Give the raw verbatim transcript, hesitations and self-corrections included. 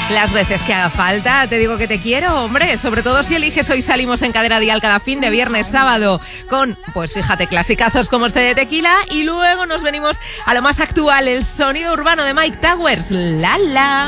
Las veces que haga falta, te digo que te quiero, hombre, sobre todo si eliges Hoy Salimos en Cadena Dial cada fin de viernes, sábado, con, pues fíjate, clasicazos como este de Tequila, y luego nos venimos a lo más actual, el sonido urbano de Mike Towers, Lala.